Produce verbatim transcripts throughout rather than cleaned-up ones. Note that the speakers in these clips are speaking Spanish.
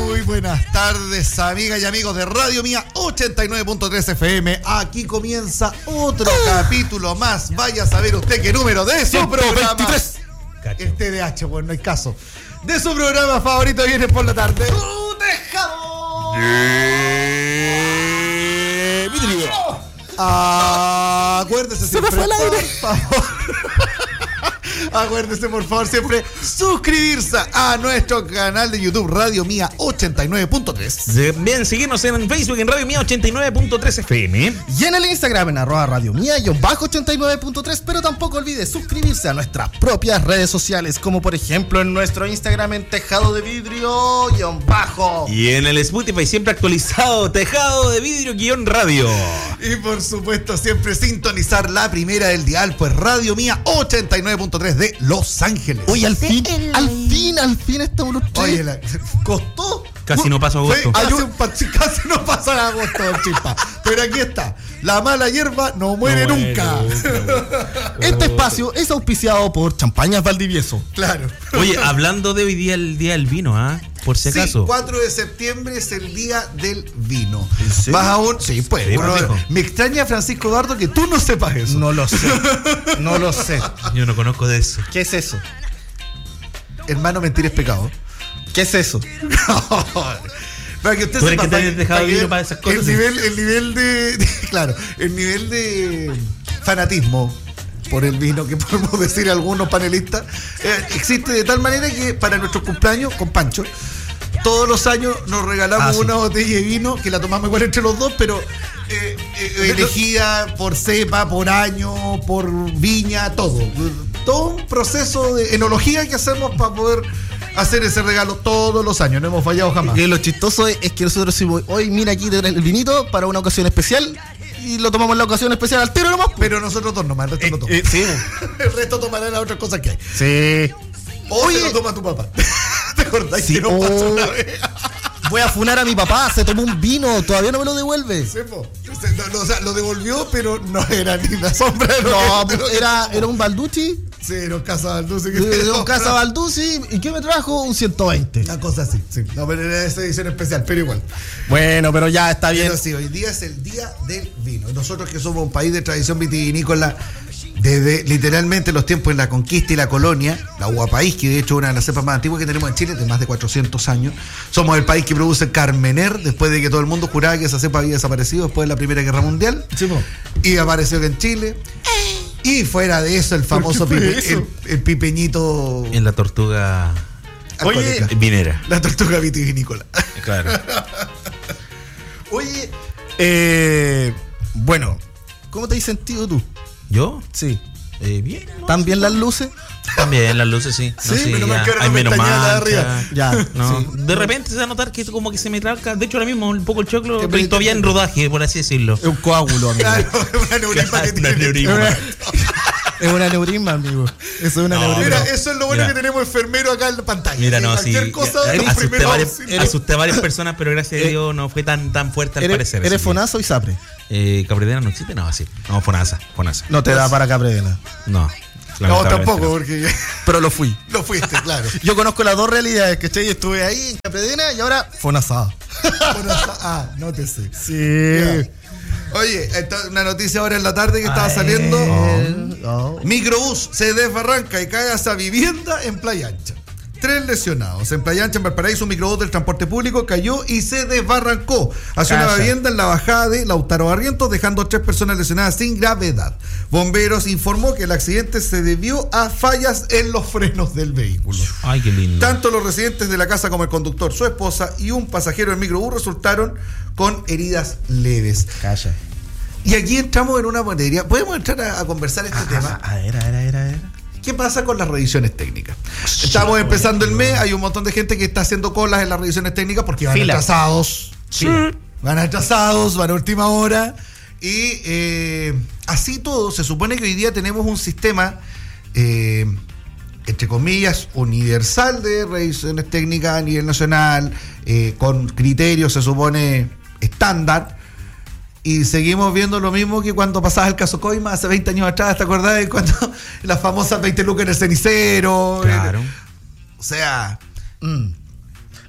Muy buenas tardes, amigas y amigos de Radio Mía ochenta y nueve punto tres F M. Aquí comienza otro capítulo más. Vaya a saber usted qué número de su programa. veintitrés. El T D A H, bueno, no hay caso. De su programa favorito viene por la tarde. ¡Tu tejado! ¡Eh! ¡Vidrio! Ah, acuérdese siempre, Se me fue el aire. por favor. Acuérdese, por favor, siempre suscribirse a nuestro canal de YouTube Radio Mía ochenta y nueve punto tres. Bien, seguirnos en Facebook en Radio Mía ochenta y nueve punto tres F M. Y en el Instagram en arroba Radio Mía y bajo ochenta y nueve punto tres. Pero tampoco olvide suscribirse a nuestras propias redes sociales, como por ejemplo en nuestro Instagram en Tejado de Vidrio guión bajo. Y en el Spotify siempre actualizado, Tejado de Vidrio guión radio. Y por supuesto siempre sintonizar la primera del dial, pues Radio Mía ochenta y nueve punto tres de Los Ángeles. Oye, al fin, al fin, al fin estamos los tres. Oye, la, costó. Casi no paso agosto. Fue, casi, un, casi no pasa agosto, chispa. Pero aquí está. La mala hierba no muere no nunca. nunca este espacio es auspiciado por Champañas Valdivieso. Claro. Oye, hablando de hoy día, el día del vino, ¿ah? ¿eh? Por si acaso. Sí, cuatro de septiembre es el día del vino. ¿Sí? Más aún, sí, pues. Sí, bueno, dijo. Me extraña, Francisco Eduardo, que tú no sepas eso. No lo sé. No lo sé. Yo no conozco de eso. ¿Qué es eso? Hermano, mentir es pecado. ¿Qué es eso? Para que usted ¿Tú eres sepa, que te hayas dejado para vino que para esas cosas? El nivel, el nivel de, de. Claro, el nivel de fanatismo por el vino que podemos decir algunos panelistas eh, existe de tal manera que para nuestros cumpleaños con Pancho todos los años nos regalamos ah, sí. una botella de vino que la tomamos igual entre los dos, pero eh, eh, elegida por cepa, por año, por viña, todo. Todo un proceso de enología que hacemos para poder hacer ese regalo todos los años. No hemos fallado jamás. Y lo chistoso es, es que nosotros decimos, hoy mira aquí el vinito para una ocasión especial. Y lo tomamos en la ocasión especial al tiro nomás. Pero nosotros dos nomás, el resto eh, no toma. eh, sí. El resto tomará las otras cosas que hay. Sí. O Oye, se lo toma tu papá. ¿Te acordás sí, que nos oh, pasó una vez? Voy a funar a mi papá, se tomó un vino, todavía no me lo devuelve. Sí, po. No, o sea, lo devolvió, pero no era ni la sombra de lo No, que, de lo que era, era un Balducci. Sí, era un Casa Balducci. Era un Casa Balducci. ¿Y qué me trajo? Un ciento veinte. Una cosa así, sí. No, pero era esa edición especial, pero igual. Bueno, pero ya está bien. Pero sí, hoy día es el día del vino. Nosotros que somos un país de tradición vitivinícola desde literalmente los tiempos de la conquista y la colonia, la uva país, que de hecho es una de las cepas más antiguas que tenemos en Chile, de más de cuatrocientos años. Somos el país que produce Carmener, después de que todo el mundo juraba que esa cepa había desaparecido después de la Primera Guerra Mundial. Sí, po. Y apareció en Chile. Y fuera de eso, el famoso pipe, eso? El, el pipeñito. En la tortuga alcohólica. Oye, vinera. La tortuga vitivinícola. Claro. Oye, eh, bueno, ¿cómo te has sentido tú? ¿Yo? Sí. Eh, bien. ¿Están bien las luces? También las luces, sí. Sí, menos mal que ahora hay no me menos estañaba la de mancha. arriba. Ya, No, sí. de repente se va a notar que como que se me tranca. De hecho, ahora mismo un poco el choclo, ¿Qué estoy todavía en rodaje, por así decirlo. Es un coágulo, amigo. Claro, una neurisma que Una tiene. neurisma. Es una neurisma, amigo. Eso es una No, neurisma. Mira, Pero- eso es lo bueno mira. que tenemos enfermero acá en la pantalla. Mira, Que no, sí. cualquier cosa, eh, los asusté, primeros varias, auxilios. asusté a varias personas, pero gracias a Dios no fue tan, tan fuerte al ¿Eres, parecer. ¿eres así que- Fonazo y Sapre? Eh, ¿Capredena no existe? No, sí. No, Fonasa. Fonasa. No te da para Capredena. No. No, lamentablemente tampoco, no. porque Pero lo fui. lo fuiste, claro. Yo conozco las dos realidades, ¿cachai? Estuve ahí en Capredena y ahora Fonazada. Bueno, ah, no te sé. Sí. Ya. Oye, esta- una noticia ahora en la tarde que estaba saliendo. Oh. Microbús se desbarranca y cae hacia vivienda en Playa Ancha. Tres lesionados. En Playa Ancha, en Valparaíso, un microbús del transporte público cayó y se desbarrancó hacia una Calla. vivienda en la bajada de Lautaro Barrientos, dejando a tres personas lesionadas sin gravedad. Bomberos informó que el accidente se debió a fallas en los frenos del vehículo. Ay, qué lindo. Tanto los residentes de la casa como el conductor, su esposa y un pasajero del microbús resultaron con heridas leves. Calla. Y aquí entramos en una materia. ¿Podemos entrar a, a conversar este tema? A ver, a ver, a ver, a ver. ¿Qué pasa con las revisiones técnicas? Estamos empezando el mes, hay un montón de gente que está haciendo colas en las revisiones técnicas porque van Fila. atrasados. Sí. Van atrasados, van a última hora. Y eh, así todo, se supone que hoy día tenemos un sistema, eh, entre comillas, universal de revisiones técnicas a nivel nacional, eh, con criterios, se supone, estándar. Y seguimos viendo lo mismo que cuando pasaba el caso Coima hace veinte años atrás, ¿te acordás de cuando las famosas veinte lucas en el cenicero? Claro. O sea, Mm.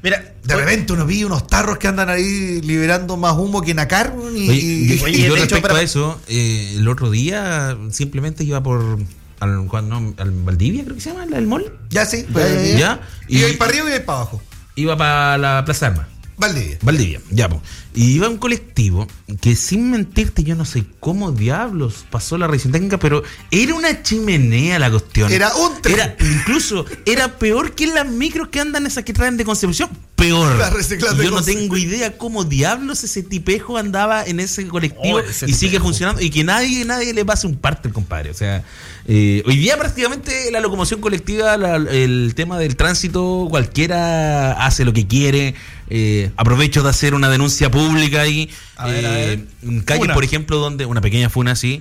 Mira, De repente uno vi unos tarros que andan ahí liberando más humo que nacar. Y, Oye, y- yo, oye, yo de hecho, respecto para- a eso, eh, el otro día simplemente iba por al, cuando, al Valdivia, creo que se llama, el mall. ya sí, Ya, ya, ya. ¿Ya? Y, Y ahí para arriba y ahí para abajo. iba para la Plaza de Armas. Valdivia. Valdivia, ya, po. Y iba un colectivo que, sin mentirte, yo no sé cómo diablos pasó la revisión técnica, pero era una chimenea la cuestión. Era un tren. Era, incluso, era peor que las micros que andan esas que traen de Concepción. Peor. Las recicladas de Yo no Concepción. tengo idea cómo diablos ese tipejo andaba en ese colectivo Oh, ese y sigue tipejo. funcionando y que nadie, nadie le pase un parte al compadre. O sea, eh, hoy día prácticamente la locomoción colectiva, la- el tema del tránsito, cualquiera hace lo que quiere. Eh, aprovecho de hacer una denuncia pública ahí. A ver, a ver. En calles, Funa. por ejemplo, donde una pequeña funa así.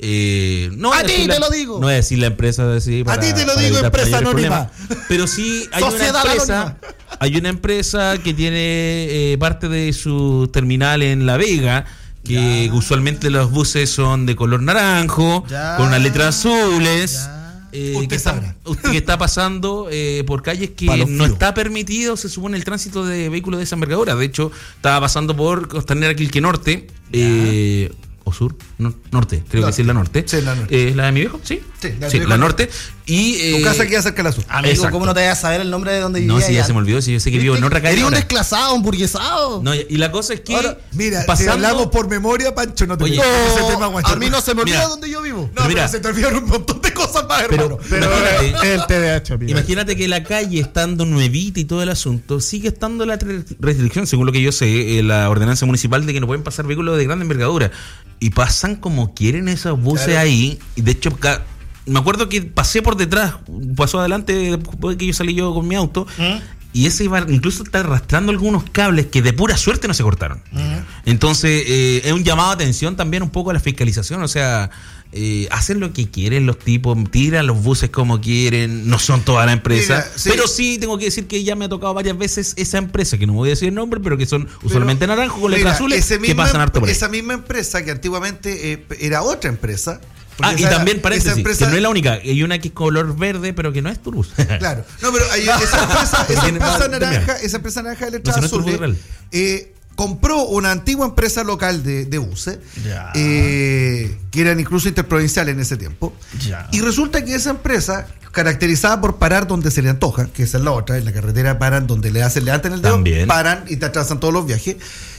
Eh, no voy A ti decir te la- lo digo. No voy a decir la empresa así para- ti te lo para digo, evitar empresa mayores anónima. problemas. Pero sí hay una Sociedad empresa. anónima. Hay una empresa que tiene eh, parte de su terminal en La Vega, que Ya. usualmente los buses son de color naranjo, Ya. con unas letras azules. Ya. eh, Usted que, está, sabrá. usted que está pasando eh, por calles que Palo no frío. está permitido, se supone, el tránsito de vehículos de esa envergadura. De hecho, estaba pasando por Costanera Quilque Norte, eh, o sur, no, norte, creo Norte. que sí es la norte. Sí, la norte. Eh, ¿la de mi viejo? Sí, Sí, la de Sí, tu viejo. la norte. Y, Tu eh, casa queda cerca de la sur. Amigo, Exacto. ¿cómo no te vas a saber el nombre de donde vivía? No, si ya se me olvidó, si yo sé que vivo en otra calle. Eres un ahora. desclasado, hamburguesado. No, y la cosa es que Ahora, mira, si pasando- hablamos por memoria, Pancho, no te Oye, metas en ese No, tema, guacho. a mí no se me olvida Mira. dónde yo vivo. No, Pero pero, mira. se te olvidaron un montón de cosas más, Pero, hermano. pero imagínate, el T D A H, amigo. imagínate que la calle, estando nuevita y todo el asunto, sigue estando la tre- restricción, según lo que yo sé, eh, la ordenanza municipal de que no pueden pasar vehículos de gran envergadura. Y pasan como quieren esos buses Claro. ahí. Y de hecho, ca- me acuerdo que pasé por detrás, pasó adelante después de que yo salí yo con mi auto. Y ese iba, incluso está arrastrando algunos cables que de pura suerte no se cortaron. Entonces, eh, es un llamado de atención también un poco a la fiscalización. O sea, eh, hacen lo que quieren los tipos, tiran los buses como quieren, no son toda la empresa. Mira, sí. Pero sí tengo que decir que ya me ha tocado varias veces esa empresa, que no voy a decir el nombre, pero que son usualmente naranjo con letras Mira, azules, ese que misma pasan harto por ahí. Esa misma empresa que antiguamente eh, era otra empresa. Ah, porque y esa- también, paréntesis, esa empresa- que no es la única. Hay una que es color verde, pero que no es turbus. Claro. No, pero hay- esa empresa, esa Tiene- empresa va- naranja, termina. esa empresa naranja de No, letras si no es azules, Turbo eh, compró una antigua empresa local de, de buses, Ya. eh, que eran incluso interprovinciales en ese tiempo. Ya. Y resulta que esa empresa, caracterizada por parar donde se le antoja, que esa es la otra, en la carretera paran donde le hacen, levantan el dedo, También. paran y te atrasan todos los viajes.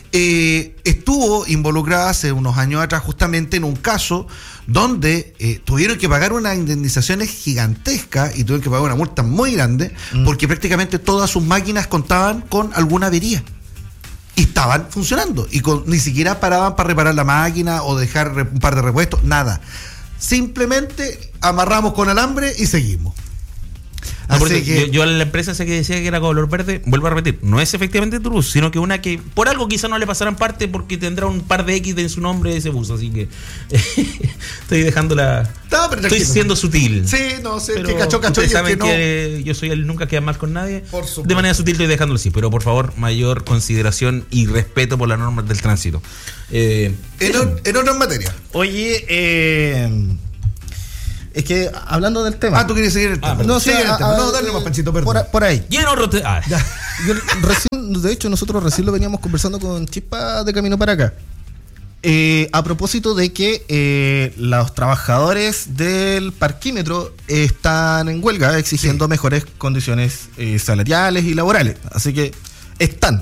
Eh, estuvo involucrada hace unos años atrás justamente en un caso donde eh, tuvieron que pagar unas indemnizaciones gigantescas y tuvieron que pagar una multa muy grande porque prácticamente todas sus máquinas contaban con alguna avería y estaban funcionando y con, ni siquiera paraban para reparar la máquina o dejar re- un par de repuestos, nada. Simplemente amarramos con alambre y seguimos. No, Así porque que- yo, yo a la empresa esa que decía que era color verde, vuelvo a repetir, no es efectivamente Turbus, sino que una que por algo quizá no le pasará en parte porque tendrá un par de X en su nombre de ese bus, así que estoy dejándola. No, pero Estoy tranquilo. siendo sutil. Sí, no sé, Pero que cachó, cachó y ustedes el saben que no. que yo soy el nunca queda mal con nadie. Por supuesto. De manera sutil estoy dejándolo así, pero por favor, mayor consideración y respeto por las normas del tránsito. Eh, En, o- en otras materias. Oye, eh, es que hablando del tema. Ah, tú querías seguir el tema. Ah, no, Sigue sí, el a- tema. a- No, dale más, Panchito, perdón. por, por ahí. y en otro te- ah, Yo recién, de hecho, nosotros recién lo veníamos conversando con Chispa de camino para acá. Eh, a propósito de que eh, los trabajadores del parquímetro están en huelga exigiendo Sí. mejores condiciones eh, salariales y laborales. Así que están.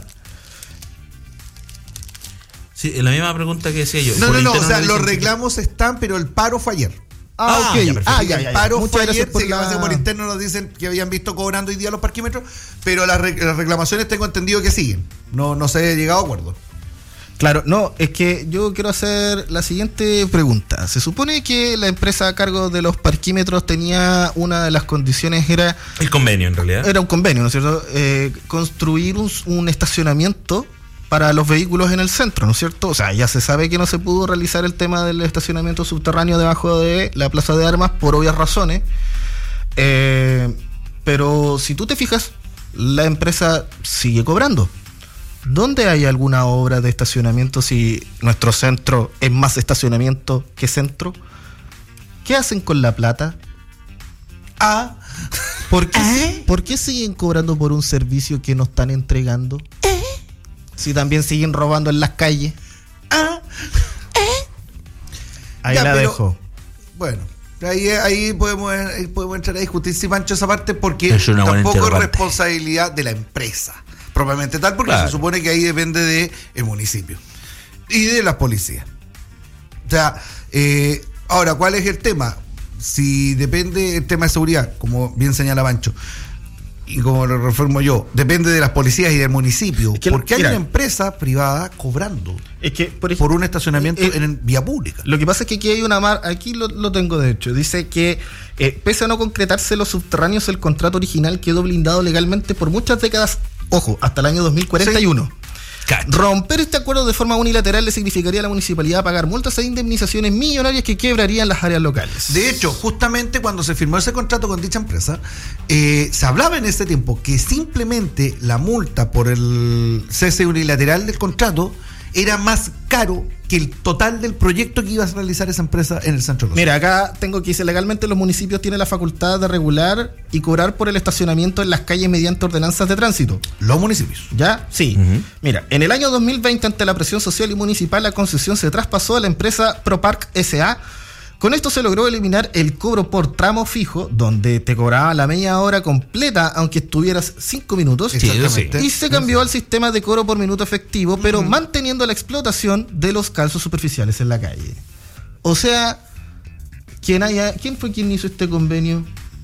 sí, la misma pregunta que decía yo. No, Por no, no, o interno sea, me los dicen que- reclamos están, pero el paro fue ayer. Ah, Ah, ok. ya, perfecto. Ah, Sí, ya, el ya, ya. paro Muchas fue gracias ayer, por sí, que la- pasa que por interno nos dicen que habían visto cobrando hoy día los parquímetros, pero las, re- las reclamaciones tengo entendido que siguen. No, no se ha llegado a acuerdo. Claro, no, es que yo quiero hacer la siguiente pregunta. Se supone que la empresa a cargo de los parquímetros tenía una de las condiciones, era, El convenio, en realidad. era un convenio, ¿no es cierto? Eh, construir un, un estacionamiento para los vehículos en el centro, ¿no es cierto? O sea, ya se sabe que no se pudo realizar el tema del estacionamiento subterráneo debajo de la Plaza de Armas por obvias razones. Eh, pero si tú te fijas, la empresa sigue cobrando. ¿Dónde hay alguna obra de estacionamiento si nuestro centro es más estacionamiento que centro? ¿Qué hacen con la plata? Ah, ¿Por qué, ¿Eh? ¿Por qué siguen cobrando por un servicio que no están entregando? ¿Eh? Si también siguen robando en las calles. Ah. Ahí Ya, la pero, dejo. Bueno, ahí, ahí, podemos, ahí podemos entrar a discutir si Pancho esa parte porque Es una buena tampoco es interrogante. responsabilidad de la empresa propiamente tal, porque Claro. se supone que ahí depende del municipio y de las policías. O sea, eh, ahora, ¿cuál es el tema? Si depende del tema de seguridad, como bien señala Pancho, y como lo reformo yo, depende de las policías y del municipio, Es que, porque hay mira, una empresa privada cobrando Es que, por, ej- por un estacionamiento eh, eh, en vía pública. Lo que pasa es que aquí hay una mar, aquí lo, lo tengo de hecho, dice que eh, pese a no concretarse los subterráneos, el contrato original quedó blindado legalmente por muchas décadas, ojo, hasta el año dos mil cuarenta y uno. Cacho. Romper este acuerdo de forma unilateral le significaría a la municipalidad pagar multas e indemnizaciones millonarias que quebrarían las áreas locales. De hecho, justamente cuando se firmó ese contrato con dicha empresa, eh, se hablaba en ese tiempo que simplemente la multa por el cese unilateral del contrato era más caro que el total del proyecto que iba a realizar esa empresa en el centro de los Mira, acá tengo que dice, legalmente los municipios tienen la facultad de regular y cobrar por el estacionamiento en las calles mediante ordenanzas de tránsito. los municipios. ¿Ya? Sí. Ujú. Mira, en el año dos mil veinte, ante la presión social y municipal, la concesión se traspasó a la empresa ProPark S A. Con esto se logró eliminar el cobro por tramo fijo, donde te cobraban la media hora completa, aunque estuvieras cinco minutos. Sí, eso sí. Y se cambió al sistema de cobro por minuto efectivo, pero manteniendo la explotación de los calzos superficiales en la calle. O sea, ¿quién, haya, ¿quién fue quien hizo este convenio?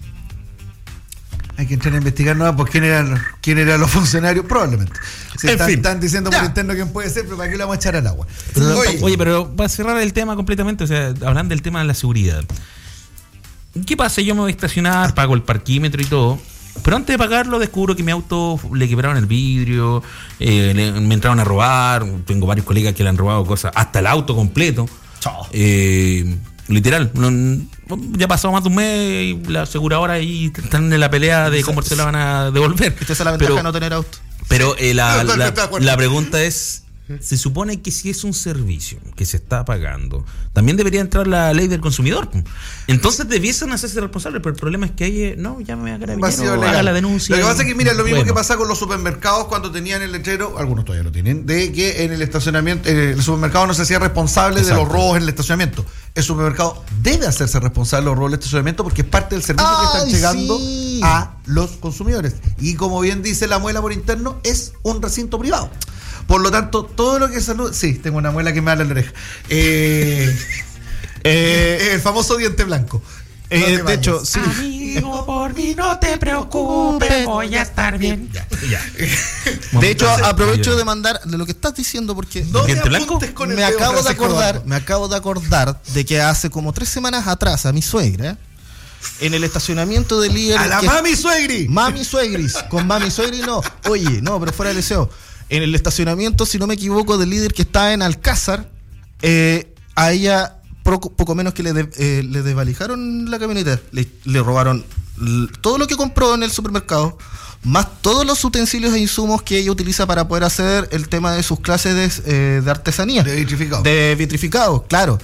Hay que entrar a investigar nuevas por quién eran, quién eran los funcionarios, probablemente. Si En están, fin. están diciendo por Ya. interno quién puede ser, pero ¿para qué lo vamos a echar al agua? Oye, Oye, Oye, pero para cerrar el tema completamente, o sea, hablando del tema de la seguridad. ¿Qué pasa? Yo me voy a estacionar, pago el parquímetro y todo, pero antes de pagarlo descubro que mi auto le quebraron el vidrio, eh, le- me entraron a robar, tengo varios colegas que le han robado cosas, hasta el auto completo. Chao. Eh, literal, no- ya ha pasado más de un mes y la aseguradora ahí están en la pelea de cómo se la van a devolver. Esta es la ventaja Pero- de no tener auto. pero eh, la, No, no, no la- estoy de acuerdo. la pregunta es, se supone que si es un servicio que se está pagando, también debería entrar la ley del consumidor. Entonces debiesen hacerse responsables, pero el problema es que hay, eh, no, llame a vacío Carabinero, legal. haga la denuncia. Lo que pasa es que, mira, lo mismo Bueno. que pasa con los supermercados cuando tenían el letrero, algunos todavía lo tienen, de que en el estacionamiento, eh, el supermercado no se hacía responsable de Exacto. los robos en el estacionamiento. El supermercado debe hacerse responsable de los robos en el estacionamiento porque es parte del servicio que están ¡Ay, llegando sí! a los consumidores. Y como bien dice la muela por interno, es un recinto privado. Por lo tanto, todo lo que salud. Sí, tengo una muela que me habla en la oreja. Eh, eh, el famoso diente blanco. Eh, No te de vayas. hecho, sí. Amigo, por mí no te preocupes, voy a estar bien. Ya, ya. De hecho, Entonces, aprovecho yo- de mandar de lo que estás diciendo porque No te ¿Diente blanco? apuntes con el me dedo, acabo de Francisco acordar, Eduardo. me acabo de acordar de que hace como tres semanas atrás a mi suegra en el estacionamiento del líder ¡A la que- mami suegri! Mami Suegris, con Mami Suegri no. Oye, no, pero fuera del deseo. En el estacionamiento, si no me equivoco, del líder que está en Alcázar, eh, a ella poco, poco menos que le, de- eh, le desvalijaron la camioneta. Le, le robaron l- todo lo que compró en el supermercado, más todos los utensilios e insumos que ella utiliza para poder hacer el tema de sus clases de, eh, de artesanía. De vitrificado. De vitrificado, claro.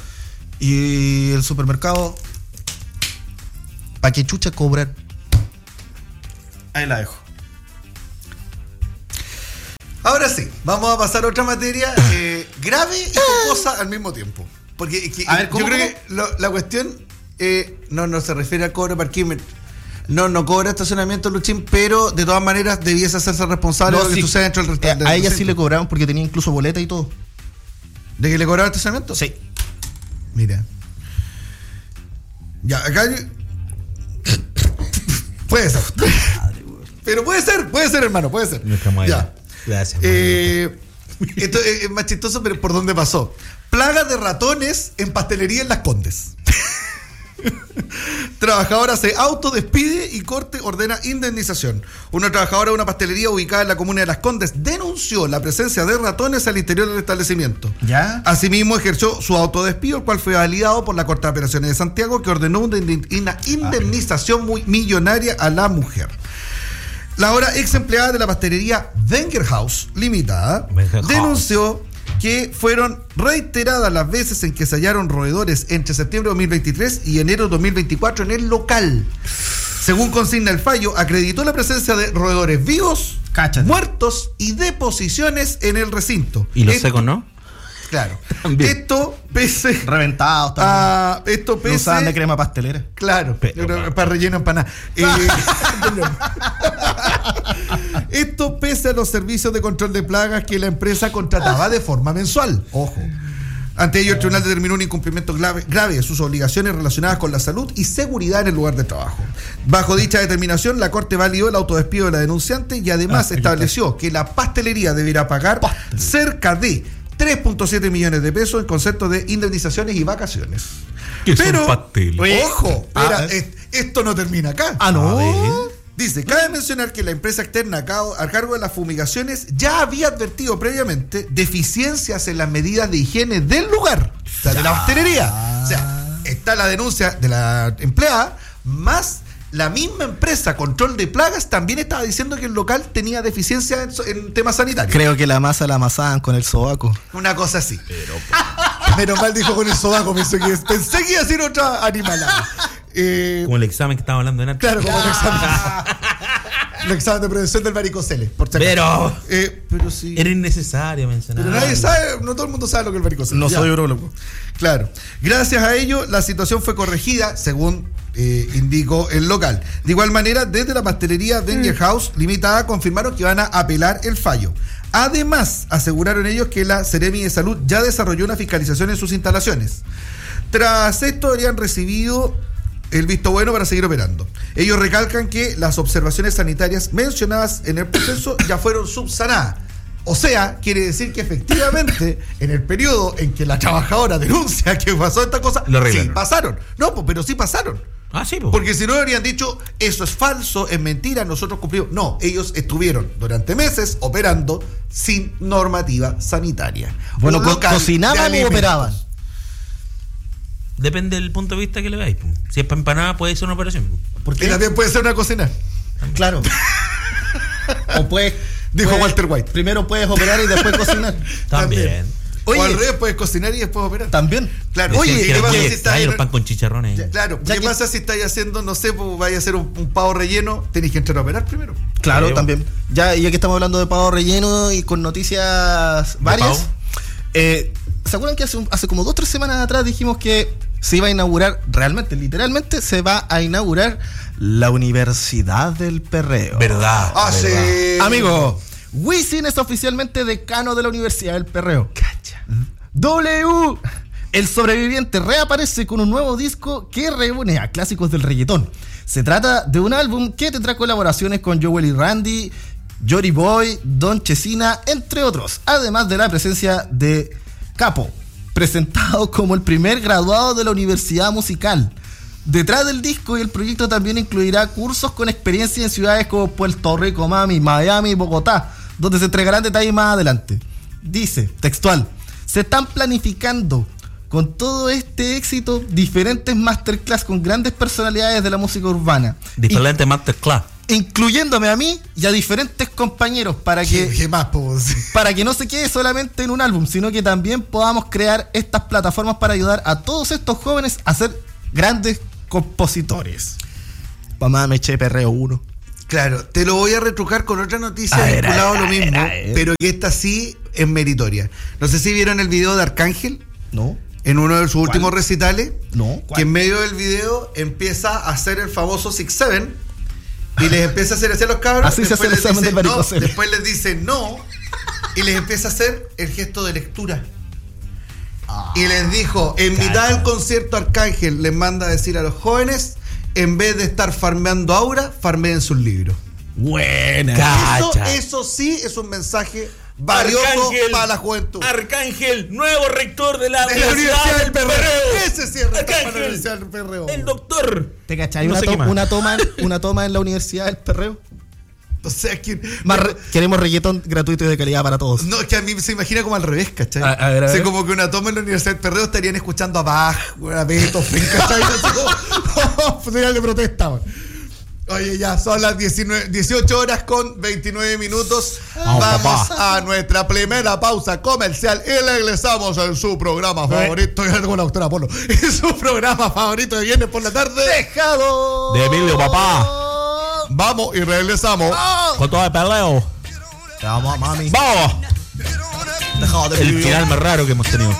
Y el supermercado, ¿para qué chucha cobrar? Ahí la dejo. Ahora sí, vamos a pasar a otra materia eh, grave y jocosa al mismo tiempo. Porque es que, A ver, ¿cómo, yo creo cómo? que lo- la cuestión eh, no, no se refiere al cobro de parquímetro. No, no cobra estacionamiento, Luchín, pero de todas maneras debiese hacerse responsable No, de lo que sí. sucede dentro del Eh, restaurante. a ella sí le cobraron porque tenía incluso boleta y todo. ¿De que le cobraron estacionamiento? Sí. Mira. Ya, acá. yo- puede ser. Pero puede ser, puede ser, hermano, puede ser. No estamos ahí. Ya. Gracias. Eh, esto es es más chistoso, pero ¿por dónde pasó? Plaga de ratones en pastelería en Las Condes. Trabajadora se autodespide y corte ordena indemnización. Una trabajadora de una pastelería ubicada en la comuna de Las Condes denunció la presencia de ratones al interior del establecimiento. ¿Ya? Asimismo ejerció su autodespido, el cual fue validado por la Corte de Apelaciones de Santiago, que ordenó una inde- una indemnización muy millonaria a la mujer. La ahora ex empleada de la pastelería Wenger House Limitada Wenger House. denunció que fueron reiteradas las veces en que se hallaron roedores entre septiembre de dos mil veintitrés y enero de dos mil veinticuatro en el local. Según consigna el fallo, acreditó la presencia de roedores vivos, Cáchate. muertos y deposiciones en el recinto. ¿Y los Esto- secos no? Claro. También. Esto pese Reventados también. a... Esto No pese... usaban de crema pastelera. Claro, Pero, yo creo que papá. para relleno empanada. Eh, esto pese a los servicios de control de plagas que la empresa contrataba de forma mensual. Ojo. Ante ello, el tribunal determinó un incumplimiento grave, grave de sus obligaciones relacionadas con la salud y seguridad en el lugar de trabajo. Bajo dicha determinación, la Corte validó el autodespido de la denunciante y además Ah, estableció que la pastelería deberá pagar cerca de tres punto siete millones de pesos en concepto de indemnizaciones y vacaciones. ¿Qué son Pero, pasteles? oye, ojo, espera, Ah, es- esto no termina acá. Ah, no. A ver. Dice, cabe mencionar que la empresa externa a, cabo- a cargo de las fumigaciones ya había advertido previamente deficiencias en las medidas de higiene del lugar, o sea, de la pastelería. O sea, está la denuncia de la empleada, más la misma empresa Control de Plagas también estaba diciendo que el local tenía deficiencia en, so- en temas sanitarios. Creo que la masa la amasaban con el sobaco. Una cosa así. Menos mal dijo con el sobaco, pensé que, pensé que iba a ser otra animalada. Eh, Como el examen que estábamos hablando de antes. Claro, como el examen. El examen de prevención del varicocele. Por si acaso. Pero Eh, pero sí. era innecesario mencionar. Pero nadie sabe, no todo el mundo sabe lo que es el varicocele. No Ya. soy urologo. Claro. Gracias a ello, la situación fue corregida, según eh, indicó el local. De igual manera, desde la pastelería Danger House Limitada confirmaron que van a apelar el fallo. Además, aseguraron ellos que la Seremi de Salud ya desarrolló una fiscalización en sus instalaciones. Tras esto, habrían recibido el visto bueno para seguir operando. Ellos recalcan que las observaciones sanitarias mencionadas en el proceso ya fueron subsanadas. O sea, quiere decir que efectivamente, en el periodo en que la trabajadora denuncia que pasó esta cosa, Lo sí arreglaron. pasaron. No, pues, pero sí pasaron. Ah, sí, po. Porque si no habrían dicho, eso es falso, es mentira, nosotros cumplimos. No, ellos estuvieron durante meses operando sin normativa sanitaria. Bueno, Un co- local de ¿cocinaban o alimentos. operaban? Depende del punto de vista que le veáis. po. Si es para empanada, puede ser una operación. po. ¿Por Y también puede ser una cocina, Claro. O puedes. dijo puedes- Walter White. Primero puedes operar y después cocinar. También. Oye, o al Oye. revés, puedes cocinar y después operar. También. Claro. Decían Oye, que ¿qué era pasa muy si estás extraño en- el pan con chicharrones. Ya, claro, Ya ¿qué que- pasa si estáis haciendo, no sé, pues vaya a hacer un, un pavo relleno? Tenéis que entrar a operar primero. Claro, Sí, también. Ya, ya que estamos hablando de pavo relleno y con noticias varias. pavo? eh, ¿Se acuerdan que hace, un- hace como dos o tres semanas atrás dijimos que se iba a inaugurar, realmente, literalmente, se va a inaugurar la Universidad del Perreo? Verdad. Ah, verdad. sí. Amigo, Wisin es oficialmente decano de la Universidad del Perreo. Cacha. W. El sobreviviente reaparece con un nuevo disco que reúne a clásicos del reggaetón. Se trata de un álbum que tendrá colaboraciones con Joel y Randy, Jory Boy, Don Chesina, entre otros, además de la presencia de Capo, presentado como el primer graduado de la Universidad Musical. Detrás del disco y el proyecto también incluirá cursos con experiencia en ciudades como Puerto Rico, Miami, Miami y Bogotá, donde se entregarán detalles más adelante. Dice, textual, se están planificando con todo este éxito diferentes masterclass con grandes personalidades de la música urbana, Diferente masterclass. in- incluyéndome a mí y a diferentes compañeros para ¿Qué, que qué más, pues? para que no se quede solamente en un álbum, sino que también podamos crear estas plataformas para ayudar a todos estos jóvenes a ser grandes compositores. Mamá, me eché perreo uno. Claro, te lo voy a retrucar con otra noticia A ver, vinculada a a ver, lo a ver, mismo, a ver. pero que esta sí es meritoria. No sé si vieron el video de Arcángel ¿No? en uno de sus últimos recitales, No. que en medio del video empieza a hacer el famoso Six Seven y les empieza a hacer hacia los cabros. Así se hace después el les examen dice del no, varicocele. después les dice no y les empieza a hacer el gesto de lectura. Y les dijo, en Cacha. mitad del concierto Arcángel les manda a decir a los jóvenes, en vez de estar farmeando aura, farmeen sus libros. Buena. Eso, Cacha. eso sí es un mensaje valioso Arcángel, para la juventud. Arcángel, nuevo rector de la, De la Universidad del Perreo. Ese sí es rector para la Arcángel, Universidad del Perreo. el doctor. ¿Te cachai? No una, sé to- qué más. una toma en, una toma en la Universidad del Perreo. O sea, que, Más re- queremos reggaetón gratuito y de calidad para todos. no, que a mí se imagina como al revés, ¿cachai? A- a ver, a O sea, ver. como que una toma en la Universidad del Perreo estarían escuchando a Bach, a Beethoven, ¿cachai? Así como, señal de protesta, man. Oye, ya son las diecinueve, dieciocho horas con veintinueve minutos. Vamos, Vamos papá. a nuestra primera pausa comercial y regresamos en su programa favorito. Con la doctora Polo. En su programa favorito de viernes por la tarde. ¡Dejado! De Emilio, papá. Vamos y regresamos. Con todo el peleo. Te vamos, mami. ¡Vamos! Dejado de El vivir. final más raro que hemos tenido.